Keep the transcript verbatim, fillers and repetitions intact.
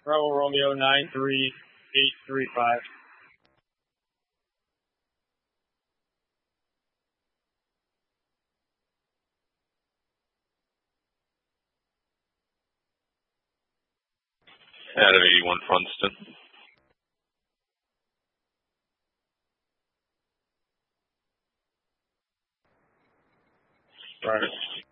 Bravo Romeo nine three eight three five. Out of eighty-one Funston. Right.